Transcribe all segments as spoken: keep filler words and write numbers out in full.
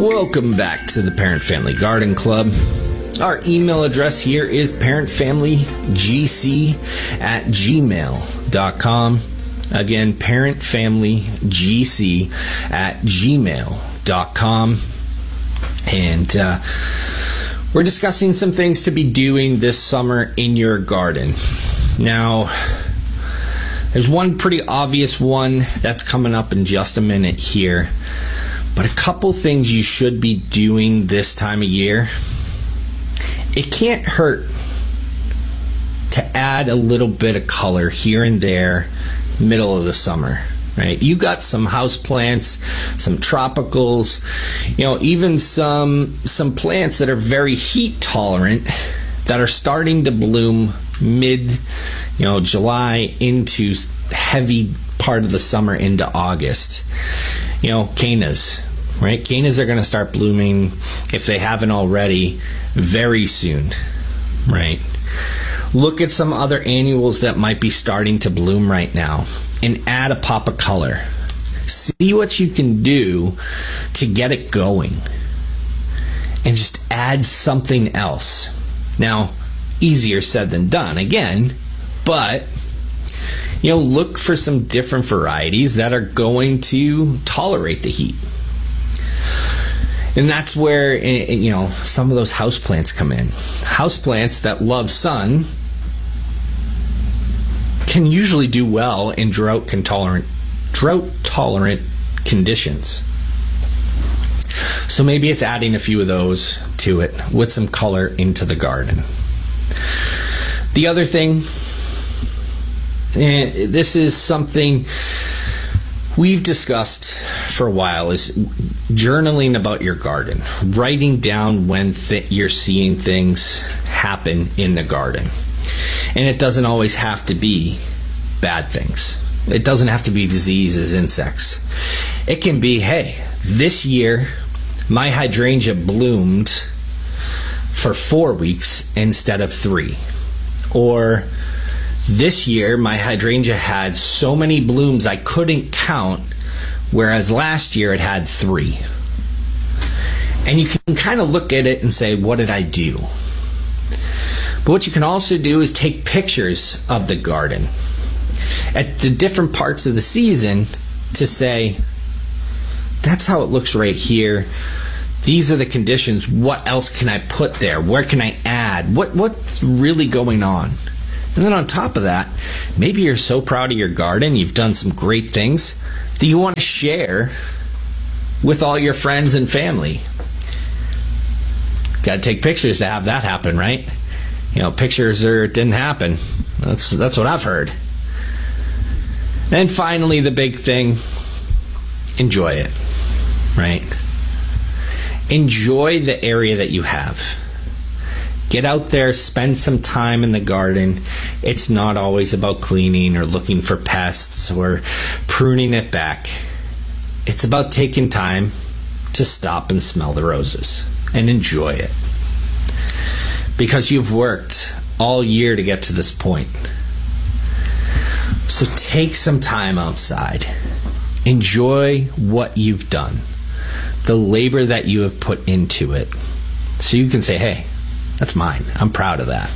Welcome back to the Parent Family Garden Club. Our email address here is parentfamilygc at gmail dot com. Again, parentfamilygc at gmail dot com. And uh, we're discussing some things to be doing this summer in your garden. Now, there's one pretty obvious one that's coming up in just a minute here. But a couple things you should be doing this time of year. It can't hurt to add a little bit of color here and there, middle of the summer, right? You got some houseplants, some tropicals, you know, even some some plants that are very heat tolerant that are starting to bloom mid, you know, July into heavy part of the summer into August. You know, cannas, right? Cannas are going to start blooming, if they haven't already, very soon, right? Look at some other annuals that might be starting to bloom right now and add a pop of color. See what you can do to get it going and just add something else. Now, easier said than done, again, but you know, look for some different varieties that are going to tolerate the heat. And that's where, you know, some of those houseplants come in. Houseplants that love sun can usually do well in drought tolerant, drought tolerant conditions. So maybe it's adding a few of those to it with some color into the garden. The other thing, and this is something we've discussed for a while, is journaling about your garden, writing down when th- you're seeing things happen in the garden. And it doesn't always have to be bad things. It doesn't have to be diseases, insects. It can be, hey, this year my hydrangea bloomed for four weeks instead of three. Or this year, my hydrangea had so many blooms I couldn't count, whereas last year it had three. And you can kind of look at it and say, what did I do? But what you can also do is take pictures of the garden at the different parts of the season to say, that's how it looks right here. These are the conditions. What else can I put there? Where can I add? What What's really going on? And then on top of that, maybe you're so proud of your garden, you've done some great things, that you want to share with all your friends and family. Got to take pictures to have that happen, right? You know, pictures are, it didn't happen. That's, that's what I've heard. And finally, the big thing, enjoy it, right? Enjoy the area that you have. Get out there, spend some time in the garden. It's not always about cleaning or looking for pests or pruning it back. It's about taking time to stop and smell the roses and enjoy it. Because you've worked all year to get to this point. So take some time outside. Enjoy what you've done, the labor that you have put into it. So you can say, hey, that's mine. I'm proud of that.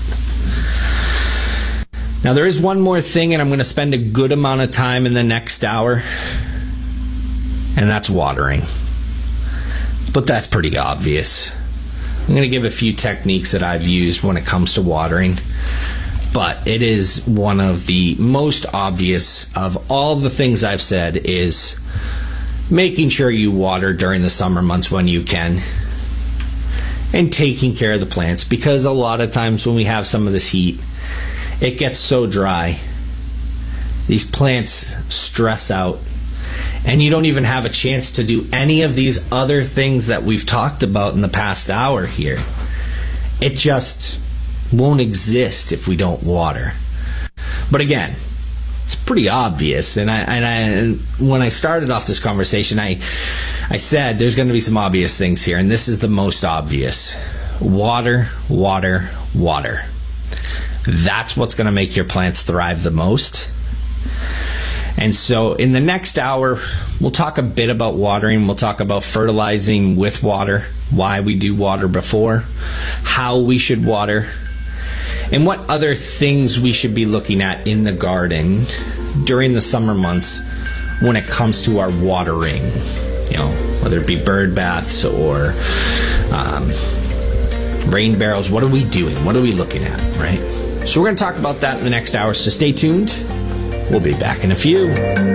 Now, there is one more thing, and I'm going to spend a good amount of time in the next hour, and that's watering. But that's pretty obvious. I'm going to give a few techniques that I've used when it comes to watering, but it is one of the most obvious of all the things I've said is making sure you water during the summer months when you can, and taking care of the plants, because a lot of times when we have some of this heat, it gets so dry. These plants stress out, and you don't even have a chance to do any of these other things that we've talked about in the past hour here. It just won't exist if we don't water. But again, it's pretty obvious, and I and I and when I started off this conversation, I I said there's going to be some obvious things here, and this is the most obvious. Water, water, water. That's what's going to make your plants thrive the most. And so in the next hour, we'll talk a bit about watering. We'll talk about fertilizing with water, why we do water before, how we should water, and what other things we should be looking at in the garden during the summer months when it comes to our watering. You know, whether it be bird baths or um, rain barrels, what are we doing? What are we looking at, right? So we're going to talk about that in the next hour, so stay tuned. We'll be back in a few.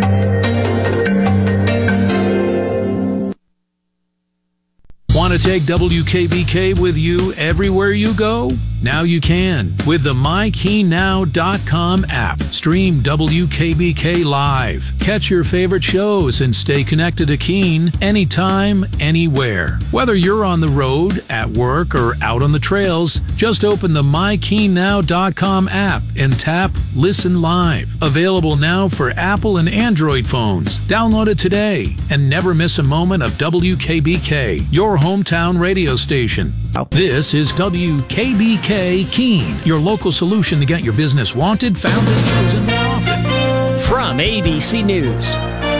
Want to take W K B K with you everywhere you go? Now you can with the my keen now dot com app. Stream W K B K live. Catch your favorite shows and stay connected to Keene anytime, anywhere. Whether you're on the road, at work, or out on the trails, just open the my keen now dot com app and tap Listen Live. Available now for Apple and Android phones. Download it today and never miss a moment of W K B K, your hometown radio station. This is W K B K Keene, your local solution to get your business wanted, found, and chosen more often. From A B C News,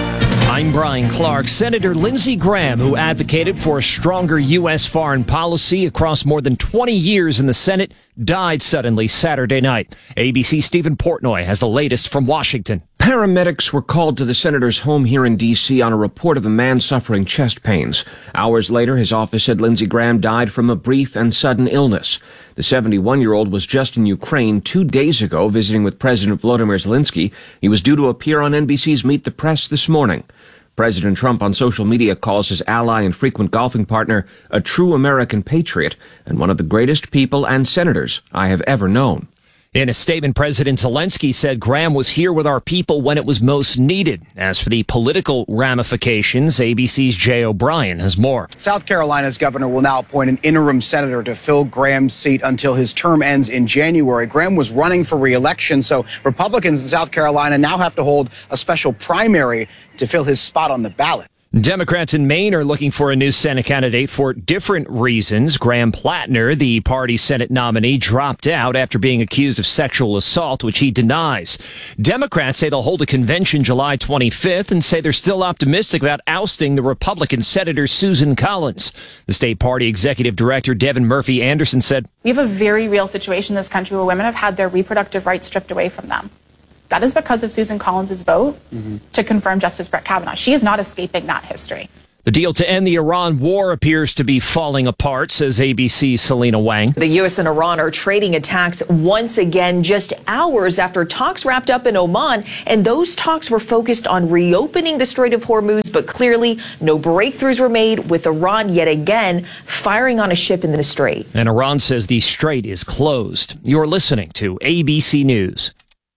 I'm Brian Clark. Senator Lindsey Graham, who advocated for a stronger U S foreign policy across more than twenty years in the Senate, died suddenly Saturday night. A B C's Stephen Portnoy has the latest from Washington. Paramedics were called to the senator's home here in D C on a report of a man suffering chest pains. Hours later, his office said Lindsey Graham died from a brief and sudden illness. The seventy-one-year-old was just in Ukraine two days ago visiting with President Volodymyr Zelensky. He was due to appear on N B C's Meet the Press this morning. President Trump on social media calls his ally and frequent golfing partner a true American patriot and one of the greatest people and senators I have ever known. In a statement, President Zelensky said Graham was here with our people when it was most needed. As for the political ramifications, A B C's Jay O'Brien has more. South Carolina's governor will now appoint an interim senator to fill Graham's seat until his term ends in January. Graham was running for re-election, so Republicans in South Carolina now have to hold a special primary to fill his spot on the ballot. Democrats in Maine are looking for a new Senate candidate for different reasons. Graham Plattner, the party's Senate nominee, dropped out after being accused of sexual assault, which he denies. Democrats say they'll hold a convention July twenty-fifth and say they're still optimistic about ousting the Republican Senator Susan Collins. The state party executive director, Devin Murphy Anderson, said, "We have a very real situation in this country where women have had their reproductive rights stripped away from them. That is because of Susan Collins' vote mm-hmm. to confirm Justice Brett Kavanaugh. She is not escaping that history." The deal to end the Iran war appears to be falling apart, says A B C's Selena Wang. The U S and Iran are trading attacks once again just hours after talks wrapped up in Oman, and those talks were focused on reopening the Strait of Hormuz, but clearly no breakthroughs were made, with Iran yet again firing on a ship in the strait. And Iran says the strait is closed. You're listening to A B C News.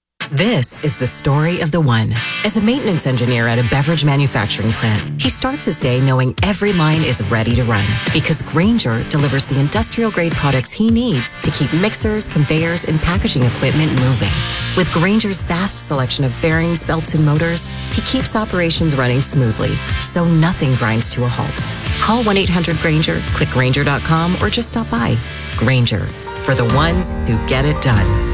This is the story of the one. As a maintenance engineer at a beverage manufacturing plant, he starts his day knowing every line is ready to run because Grainger delivers the industrial-grade products he needs to keep mixers, conveyors, and packaging equipment moving. With Grainger's vast selection of bearings, belts, and motors, he keeps operations running smoothly, so nothing grinds to a halt. Call one eight hundred Grainger, click Grainger dot com, or just stop by. Grainger, for the ones who get it done.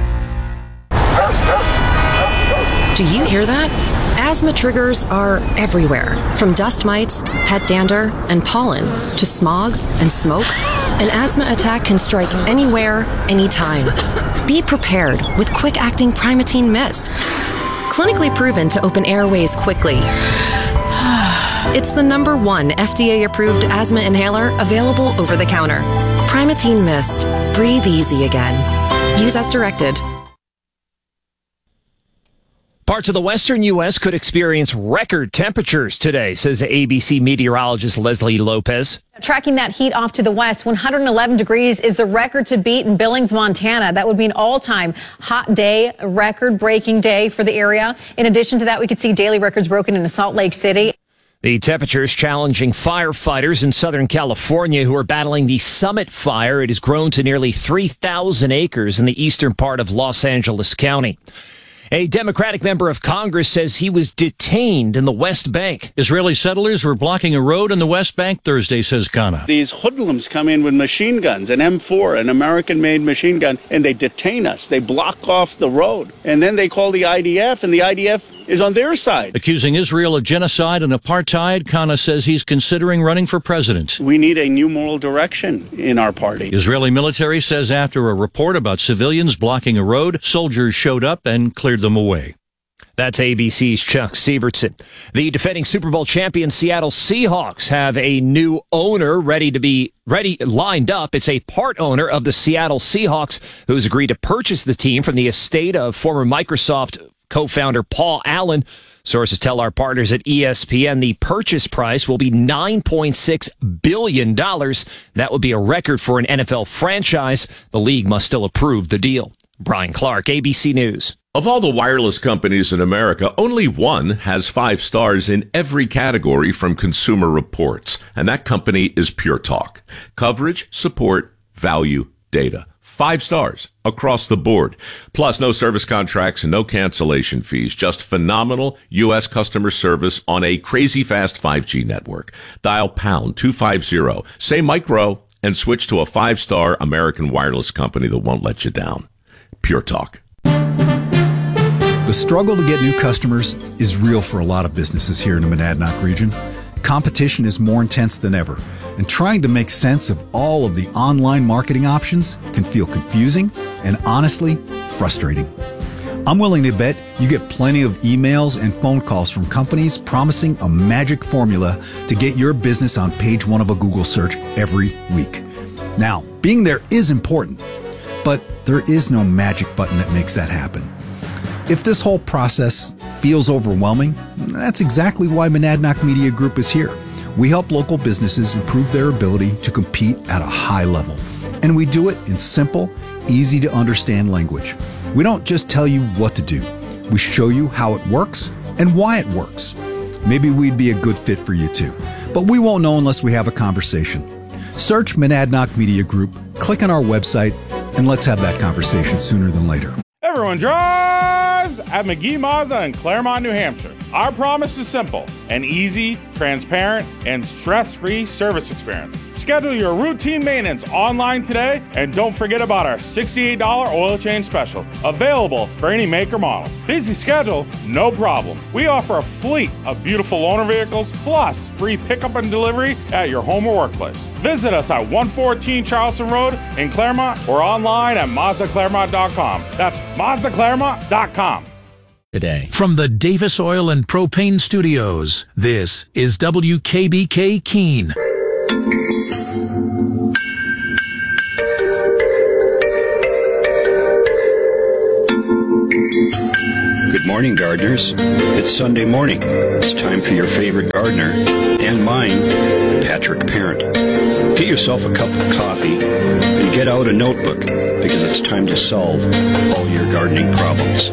Do you hear that? Asthma triggers are everywhere, from dust mites, pet dander, and pollen, to smog and smoke. An asthma attack can strike anywhere, anytime. Be prepared with quick-acting Primatene Mist. Clinically proven to open airways quickly. It's the number one F D A-approved asthma inhaler available over the counter. Primatene Mist. Breathe easy again. Use as directed. Parts of the western U S could experience record temperatures today, says A B C meteorologist Leslie Lopez. Tracking that heat off to the west, one hundred eleven degrees is the record to beat in Billings, Montana. That would be an all-time hot day, a record-breaking day for the area. In addition to that, we could see daily records broken in Salt Lake City. The temperatures challenging firefighters in Southern California who are battling the Summit Fire. It has grown to nearly three thousand acres in the eastern part of Los Angeles County. A Democratic member of Congress says he was detained in the West Bank. Israeli settlers were blocking a road in the West Bank Thursday, says Kana. These hoodlums come in with machine guns, an M four, an American-made machine gun, and they detain us. They block off the road. And then they call the I D F, and the I D F is on their side. Accusing Israel of genocide and apartheid, Kana says he's considering running for president. We need a new moral direction in our party. Israeli military says after a report about civilians blocking a road, soldiers showed up and cleared them away. That's A B C's Chuck Sievertson. The defending Super Bowl champion Seattle Seahawks have a new owner ready to be ready lined up. It's a part owner of the Seattle Seahawks who's agreed to purchase the team from the estate of former Microsoft co-founder Paul Allen. Sources tell our partners at E S P N the purchase price will be nine point six billion dollars. That would be a record for an N F L franchise. The league must still approve the deal. Brian Clark, A B C News. Of all the wireless companies in America, only one has five stars in every category from Consumer Reports, and that company is Pure Talk. Coverage, support, value, data. Five stars across the board. Plus, no service contracts and no cancellation fees. Just phenomenal U S customer service on a crazy fast five G network. Dial pound two fifty, say micro, and switch to a five-star American wireless company that won't let you down. Pure Talk. The struggle to get new customers is real for a lot of businesses here in the Monadnock region. Competition is more intense than ever, and trying to make sense of all of the online marketing options can feel confusing and honestly frustrating. I'm willing to bet you get plenty of emails and phone calls from companies promising a magic formula to get your business on page one of a Google search every week. Now, being there is important, but there is no magic button that makes that happen. If this whole process feels overwhelming, that's exactly why Monadnock Media Group is here. We help local businesses improve their ability to compete at a high level. And we do it in simple, easy to understand language. We don't just tell you what to do. We show you how it works and why it works. Maybe we'd be a good fit for you too, but we won't know unless we have a conversation. Search Monadnock Media Group, click on our website, and let's have that conversation sooner than later. Everyone drives at McGee Mazda in Claremont, New Hampshire. Our promise is simple: an easy, transparent, and stress-free service experience. Schedule your routine maintenance online today, and don't forget about our sixty-eight dollars oil change special, available for any make or model. Busy schedule? No problem. We offer a fleet of beautiful loaner vehicles, plus free pickup and delivery at your home or workplace. Visit us at one fourteen Charleston Road in Claremont or online at Mazda Claremont dot com. That's Mazda Claremont dot com. Today. From the Davis Oil and Propane Studios, this is W K B K Keene. Good morning, gardeners. It's Sunday morning. It's time for your favorite gardener and mine, Patrick Parent. Get yourself a cup of coffee and get out a notebook, because it's time to solve all your gardening problems.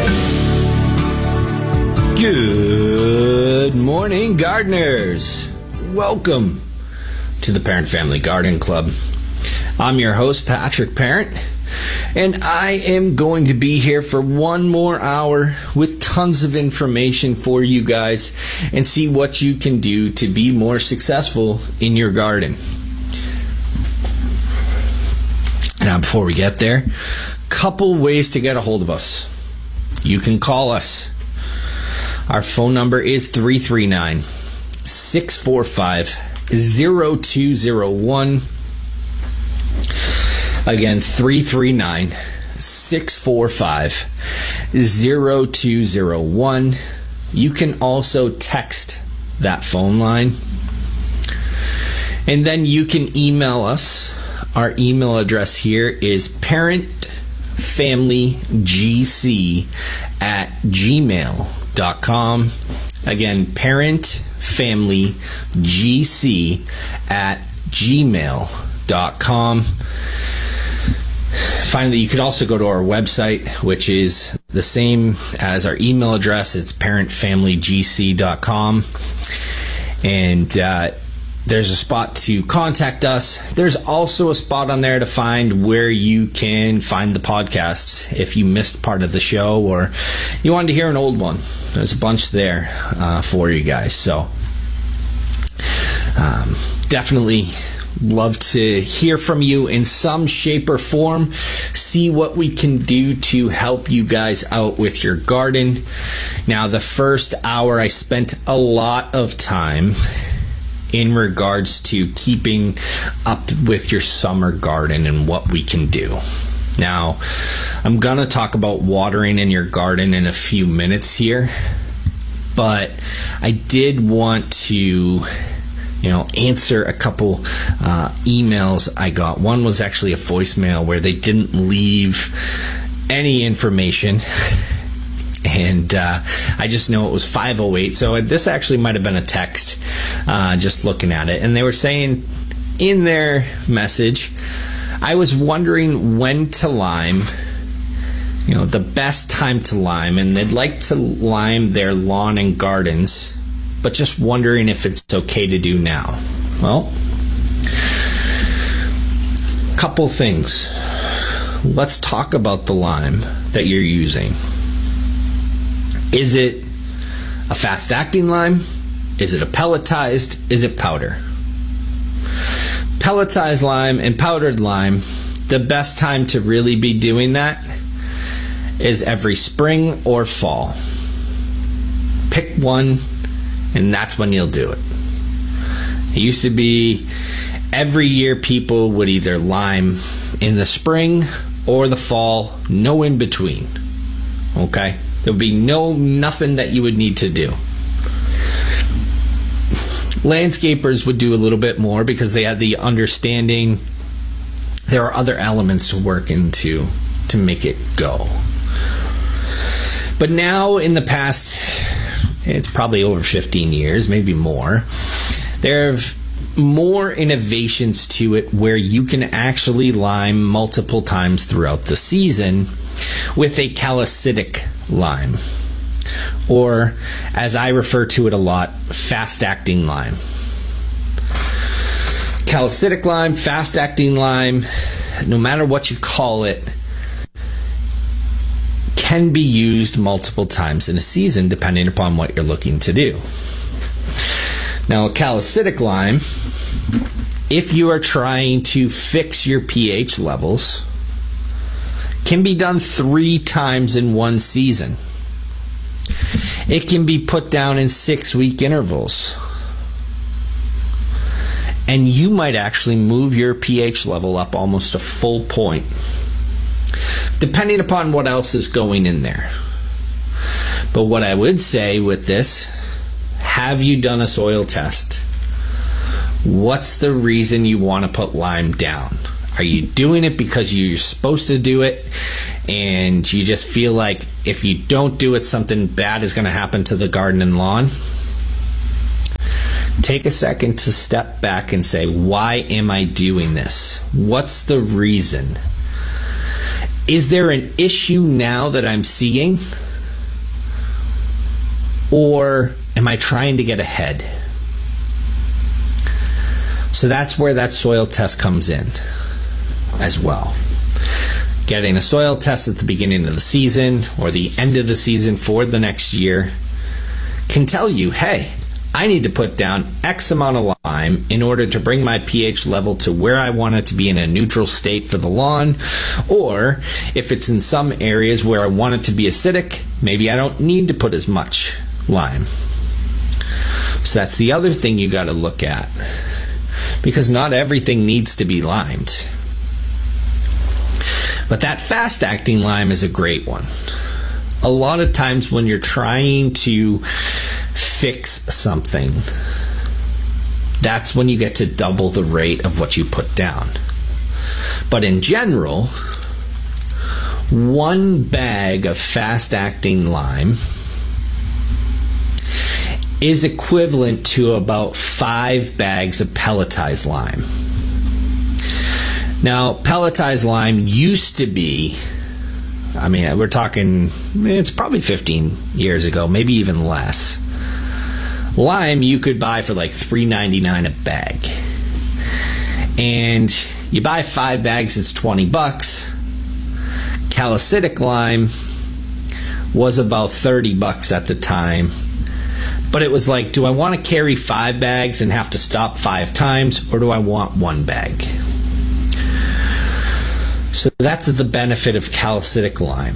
Good morning, gardeners. Welcome to the Parent Family Garden Club. I'm your host, Patrick Parent, and I am going to be here for one more hour with tons of information for you guys and see what you can do to be more successful in your garden. Now, before we get there, couple ways to get a hold of us. You can call us. Our phone number is three three nine, six four five, zero two zero one. Again, three three nine, six four five, zero two zero one. You can also text that phone line. And then you can email us. Our email address here is parentfamilygc at gmail dot com. Again, parentfamilygc at gmail dot com. Finally, you could also go to our website, which is the same as our email address. It's parentfamilygc dot com. And uh, there's a spot to contact us. There's also a spot on there to find where you can find the podcasts if you missed part of the show or you wanted to hear an old one. There's a bunch there uh, for you guys. So um, definitely love to hear from you in some shape or form. See what we can do to help you guys out with your garden. Now, the first hour I spent a lot of time in regards to keeping up with your summer garden and what we can do. Now, I'm going to talk about watering in your garden in a few minutes here, but I did want to, you know, answer a couple uh, emails I got. One was actually a voicemail where they didn't leave any information. And uh, I just know it was five oh eight. So this actually might have been a text, uh, just looking at it. And they were saying in their message, I was wondering when to lime, you know, the best time to lime. And they'd like to lime their lawn and gardens, but just wondering if it's okay to do now. Well, couple things. Let's talk about the lime that you're using. Is it a fast-acting lime? Is it a pelletized? Is it powder? Pelletized lime and powdered lime, the best time to really be doing that is every spring or fall. Pick one, and that's when you'll do it. It used to be every year people would either lime in the spring or the fall, no in between. Okay? There would be no nothing that you would need to do. Landscapers would do a little bit more because they had the understanding there are other elements to work into to make it go. But now in the past, it's probably over fifteen years, maybe more, there have more innovations to it where you can actually lime multiple times throughout the season with a calicitic lime, or as I refer to it a lot, fast-acting lime. Calicitic lime, fast-acting lime, no matter what you call it, can be used multiple times in a season depending upon what you're looking to do. Now, a calicitic lime, if you are trying to fix your pH levels, can be done three times in one season. It can be put down in six-week intervals. And you might actually move your pH level up almost a full point, depending upon what else is going in there. But what I would say with this, have you done a soil test? What's the reason you want to put lime down? Are you doing it because you're supposed to do it and you just feel like if you don't do it, something bad is going to happen to the garden and lawn? Take a second to step back and say, why am I doing this? What's the reason? Is there an issue now that I'm seeing? Or am I trying to get ahead? So that's where that soil test comes in as well. Getting a soil test at the beginning of the season or the end of the season for the next year can tell you, hey, I need to put down X amount of lime in order to bring my pH level to where I want it to be in a neutral state for the lawn. Or if it's in some areas where I want it to be acidic, maybe I don't need to put as much lime. So that's the other thing you got to look at, because not everything needs to be limed. But that fast-acting lime is a great one. A lot of times when you're trying to fix something, that's when you get to double the rate of what you put down. But in general, one bag of fast-acting lime is equivalent to about five bags of pelletized lime. Now, pelletized lime used to be, I mean, we're talking, it's probably fifteen years ago, maybe even less. Lime you could buy for like three ninety-nine a bag. And you buy five bags, it's twenty bucks. Calicitic lime was about thirty bucks at the time. But it was like, do I want to carry five bags and have to stop five times, or do I want one bag? So that's the benefit of calicitic lime.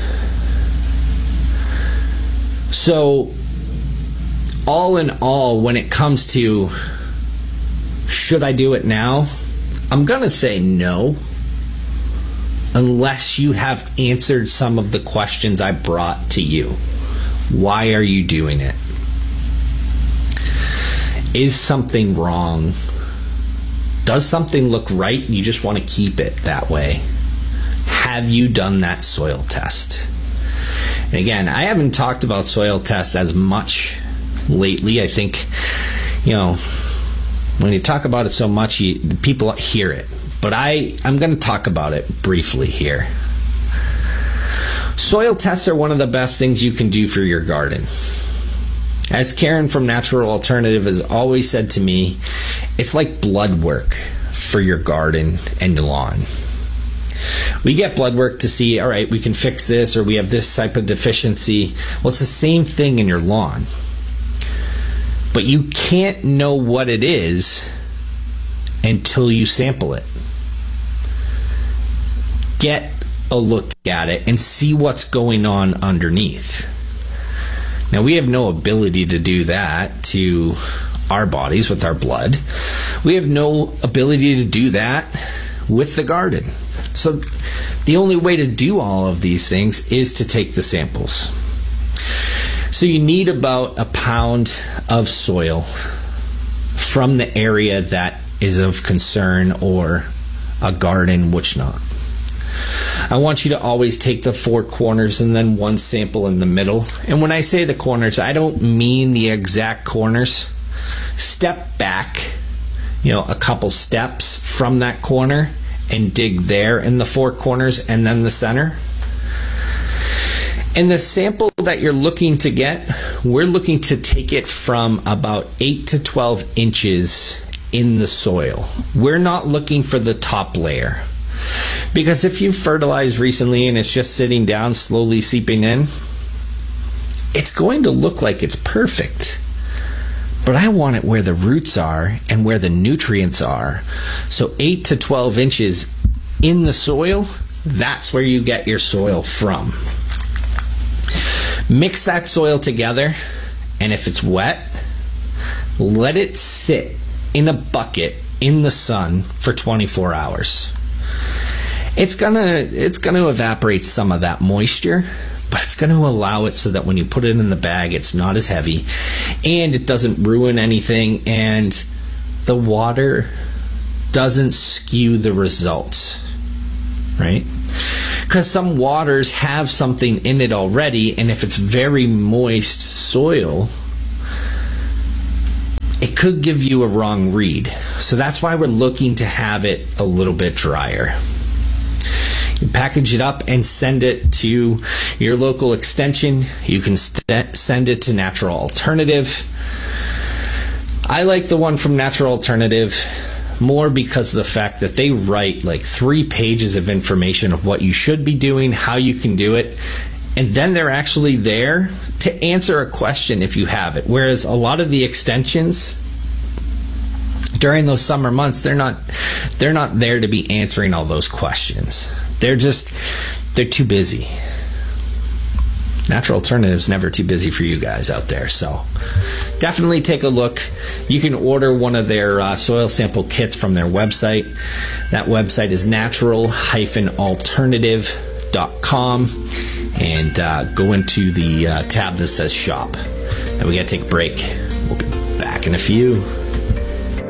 So all in all, when it comes to should I do it now, I'm going to say no, unless you have answered some of the questions I brought to you. Why are you doing it? Is something wrong? Does something look right and you just want to keep it that way? Have you done that soil test? And again, I haven't talked about soil tests as much lately. I think, you know, when you talk about it so much, you, people hear it. But I, I'm going to talk about it briefly here. Soil tests are one of the best things you can do for your garden. As Karen from Natural Alternative has always said to me, it's like blood work for your garden and your lawn. We get blood work to see, all right, we can fix this, or we have this type of deficiency. Well, it's the same thing in your lawn. But you can't know what it is until you sample it. Get a look at it and see what's going on underneath. Now, we have no ability to do that to our bodies with our blood. We have no ability to do that with the garden. So the only way to do all of these things is to take the samples. So you need about a pound of soil from the area that is of concern, or a garden, which not. I want you to always take the four corners and then one sample in the middle. And when I say the corners, I don't mean the exact corners. Step back, you know, a couple steps from that corner and dig there in the four corners and then the center. And the sample that you're looking to get, we're looking to take it from about eight to twelve inches in the soil. We're not looking for the top layer. Because if you've fertilized recently and it's just sitting down, slowly seeping in, it's going to look like it's perfect. But I want it where the roots are and where the nutrients are. So eight to twelve inches in the soil, that's where you get your soil from. Mix that soil together, and if it's wet, let it sit in a bucket in the sun for twenty-four hours. It's gonna it's gonna evaporate some of that moisture, but it's gonna allow it so that when you put it in the bag, it's not as heavy, and it doesn't ruin anything, and the water doesn't skew the results, right? Because some waters have something in it already, and if it's very moist soil, it could give you a wrong read. So that's why we're looking to have it a little bit drier. You package it up and send it to your local extension. You can st- send it to Natural Alternative. I like the one from Natural Alternative more because of the fact that they write like three pages of information of what you should be doing, how you can do it, and then they're actually there to answer a question if you have it. Whereas a lot of the extensions during those summer months, they're not they're not there to be answering all those questions. They're just they're too busy. Natural Alternative's never too busy for you guys out there, so definitely take a look. You can order one of their uh, soil sample kits from their website. That website is natural dash alternative dot com, and uh, go into the uh, tab that says shop. And we gotta take a break. We'll be back in a few.